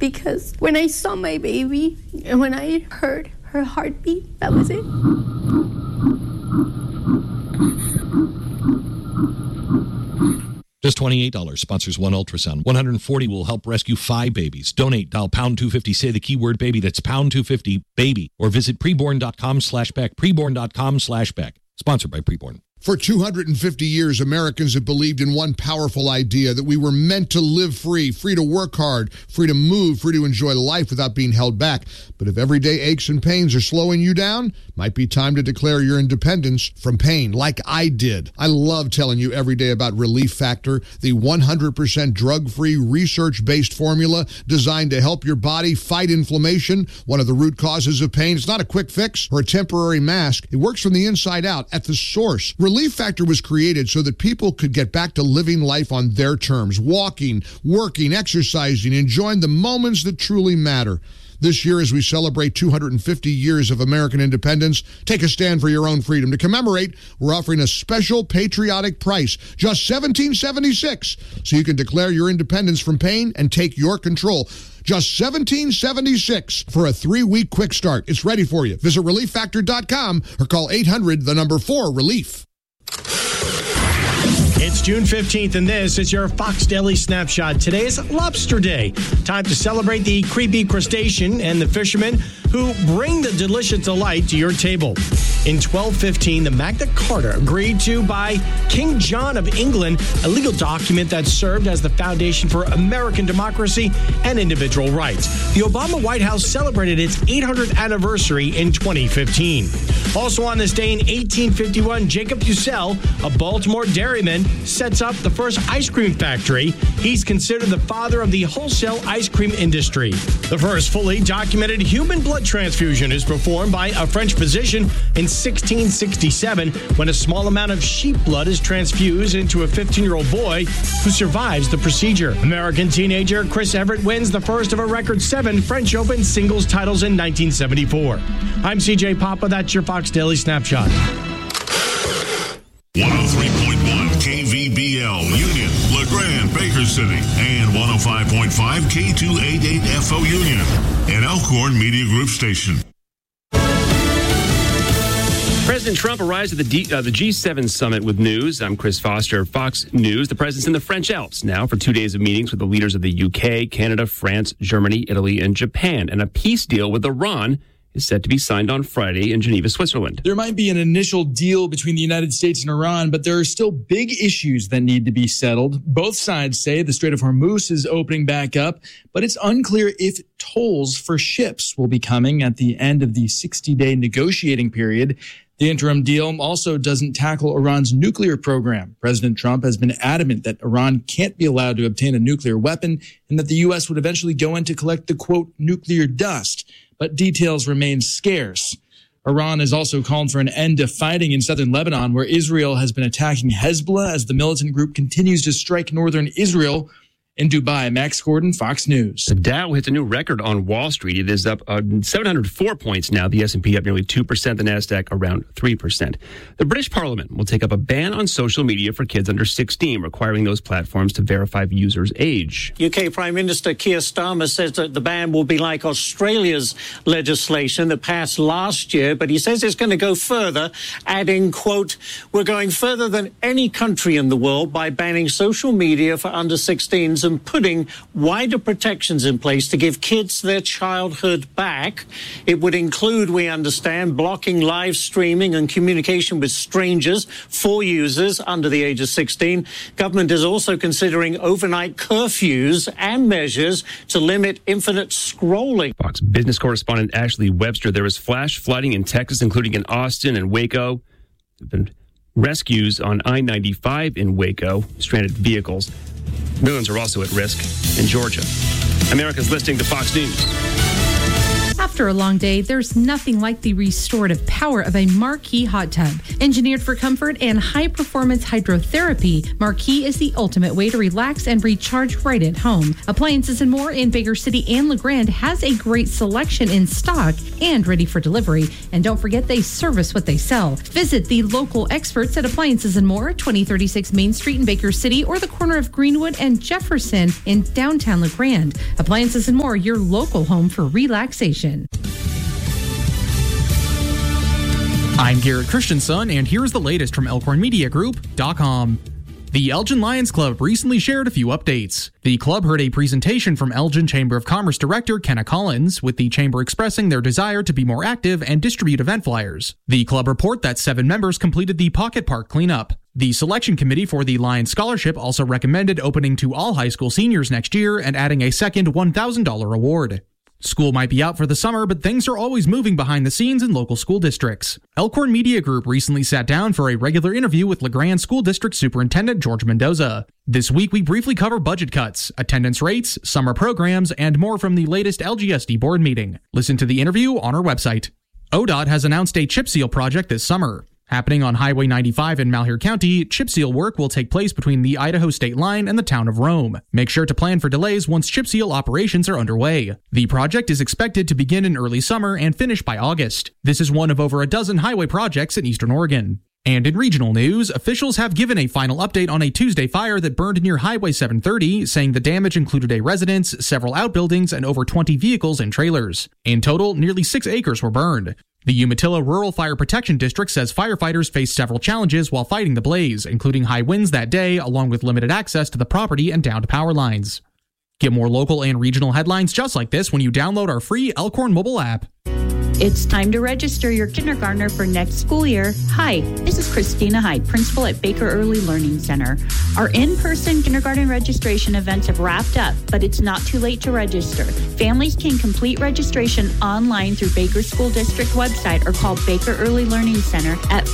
because when I saw my baby and when I heard her heartbeat, that was it. Just $28 sponsors one ultrasound. $140 will help rescue 5 babies. Donate, dial pound 250, say the keyword baby. That's pound 250 baby, or visit preborn.com/Beck. Preborn.com/Beck. Sponsored by Preborn. For 250 years, Americans have believed in one powerful idea, that we were meant to live free to work hard, free to move, free to enjoy life without being held back. But if everyday aches and pains are slowing you down, might be time to declare your independence from pain, like I did. I love telling you every day about Relief Factor, the 100% drug-free, research-based formula designed to help your body fight inflammation, one of the root causes of pain. It's not a quick fix or a temporary mask. It works from the inside out, at the source. Relief Factor was created so that people could get back to living life on their terms, walking, working, exercising, enjoying the moments that truly matter. This year, as we celebrate 250 years of American independence, take a stand for your own freedom. To commemorate, we're offering a special patriotic price, just $17.76, so you can declare your independence from pain and take your control. Just $17.76 for a 3-week quick start. It's ready for you. Visit ReliefFactor.com or call 800-4-RELIEF. It's June 15th, and this is your Fox Daily Snapshot. Today is Lobster Day. Time to celebrate the creepy crustacean and the fishermen who bring the delicious delight to your table. In 1215, the Magna Carta agreed to by King John of England, a legal document that served as the foundation for American democracy and individual rights. The Obama White House celebrated its 800th anniversary in 2015. Also on this day in 1851, Jacob Fussell, a Baltimore dairyman, sets up the first ice cream factory. He's considered the father of the wholesale ice cream industry. The first fully documented human blood transfusion is performed by a French physician in 1667 when a small amount of sheep blood is transfused into a 15-year-old boy who survives the procedure. American teenager Chris Evert wins the first of a record 7 French Open singles titles in 1974. I'm CJ Papa. That's your Fox Daily Snapshot. 103.1 KVBL, Union, LeGrand, Baker City, and 105.5 K288FO Union, an Elkhorn Media Group station. President Trump arrives at the G7 summit with news. I'm Chris Foster, Fox News. The president's in the French Alps now for 2 days of meetings with the leaders of the UK, Canada, France, Germany, Italy, and Japan. And a peace deal with Iran is set to be signed on Friday in Geneva, Switzerland. There might be an initial deal between the United States and Iran, but there are still big issues that need to be settled. Both sides say the Strait of Hormuz is opening back up, but it's unclear if tolls for ships will be coming at the end of the 60-day negotiating period. The interim deal also doesn't tackle Iran's nuclear program. President Trump has been adamant that Iran can't be allowed to obtain a nuclear weapon and that the U.S. would eventually go in to collect the, quote, nuclear dust. But details remain scarce. Iran has also called for an end to fighting in southern Lebanon, where Israel has been attacking Hezbollah as the militant group continues to strike northern Israel. In Dubai, Max Gordon, Fox News. The Dow hits a new record on Wall Street. It is up 704 points now. The S&P up nearly 2%. The Nasdaq around 3%. The British Parliament will take up a ban on social media for kids under 16, requiring those platforms to verify users' age. UK Prime Minister Keir Starmer says that the ban will be like Australia's legislation that passed last year, but he says it's going to go further, adding, quote, "We're going further than any country in the world by banning social media for under 16s and putting wider protections in place to give kids their childhood back. It would include, we understand, blocking live streaming and communication with strangers for users under the age of 16. Government is also considering overnight curfews and measures to limit infinite scrolling." Fox business correspondent Ashley Webster. There was flash flooding in Texas, including in Austin and Waco. There have been rescues on I-95 in Waco, stranded vehicles. Millions are also at risk in Georgia. America's listening to Fox News. After a long day, there's nothing like the restorative power of a Marquee hot tub. Engineered for comfort and high-performance hydrotherapy, Marquee is the ultimate way to relax and recharge right at home. Appliances and More in Baker City and LeGrand has a great selection in stock and ready for delivery. And don't forget, they service what they sell. Visit the local experts at Appliances and More, 2036 Main Street in Baker City, or the corner of Greenwood and Jefferson in downtown LeGrand. Appliances and More, your local home for relaxation. I'm Garrett Christensen, and here's the latest from ElkhornMediaGroup.com. The Elgin Lions Club recently shared a few updates. The club heard a presentation from Elgin Chamber of Commerce Director Kenna Collins, with the chamber expressing their desire to be more active and distribute event flyers. The club report that 7 members completed the Pocket Park cleanup. The selection committee for the Lions Scholarship also recommended opening to all high school seniors next year and adding a second $1,000 award. School might be out for the summer, but things are always moving behind the scenes in local school districts. Elkhorn Media Group recently sat down for a regular interview with LeGrand School District Superintendent George Mendoza. This week, we briefly cover budget cuts, attendance rates, summer programs, and more from the latest LGSD board meeting. Listen to the interview on our website. ODOT has announced a chip seal project this summer. Happening on Highway 95 in Malheur County, chip seal work will take place between the Idaho state line and the town of Rome. Make sure to plan for delays once chip seal operations are underway. The project is expected to begin in early summer and finish by August. This is one of over a dozen highway projects in eastern Oregon. And in regional news, officials have given a final update on a Tuesday fire that burned near Highway 730, saying the damage included a residence, several outbuildings, and over 20 vehicles and trailers. In total, nearly 6 acres were burned. The Umatilla Rural Fire Protection District says firefighters faced several challenges while fighting the blaze, including high winds that day, along with limited access to the property and downed power lines. Get more local and regional headlines just like this when you download our free Elkhorn mobile app. It's time to register your kindergartner for next school year. Hi, this is Christina Hyde, principal at Baker Early Learning Center. Our in-person kindergarten registration events have wrapped up, but it's not too late to register. Families can complete registration online through Baker School District website or call Baker Early Learning Center at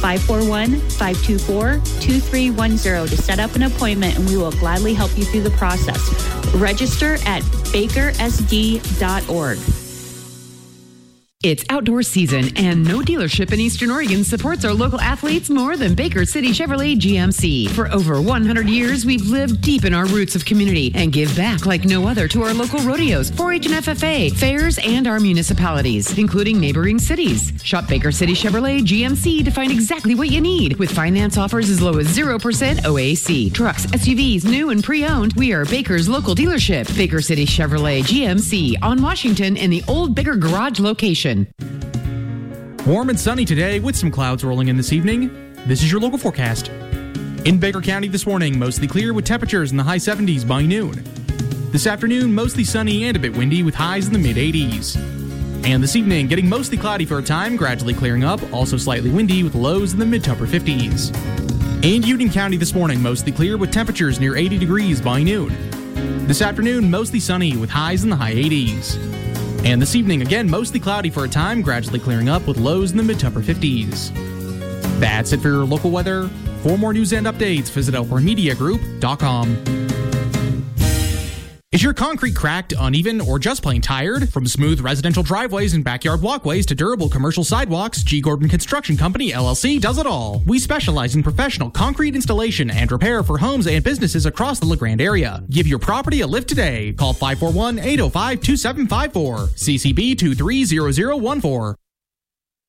541-524-2310 to set up an appointment, and we will gladly help you through the process. Register at bakersd.org. It's outdoor season, and no dealership in Eastern Oregon supports our local athletes more than Baker City Chevrolet GMC. For over 100 years, we've lived deep in our roots of community and give back like no other to our local rodeos, 4-H and FFA, fairs, and our municipalities, including neighboring cities. Shop Baker City Chevrolet GMC to find exactly what you need, with finance offers as low as 0% OAC. Trucks, SUVs, new and pre-owned, we are Baker's local dealership. Baker City Chevrolet GMC on Washington in the Old Baker Garage location. Warm and sunny today with some clouds rolling in this evening. This is your local forecast. In Baker County this morning, mostly clear with temperatures in the high 70s by noon. This afternoon, mostly sunny and a bit windy with highs in the mid-80s. And this evening, getting mostly cloudy for a time, gradually clearing up, also slightly windy with lows in the mid to upper 50s. In Union County this morning, mostly clear with temperatures near 80 degrees by noon. This afternoon, mostly sunny with highs in the high 80s. And this evening, again, mostly cloudy for a time, gradually clearing up with lows in the mid to upper 50s. That's it for your local weather. For more news and updates, visit ElkhornMediaGroup.com. Is your concrete cracked, uneven, or just plain tired? From smooth residential driveways and backyard walkways to durable commercial sidewalks, G. Gordon Construction Company, LLC, does it all. We specialize in professional concrete installation and repair for homes and businesses across the LeGrand area. Give your property a lift today. Call 541-805-2754. CCB 230014.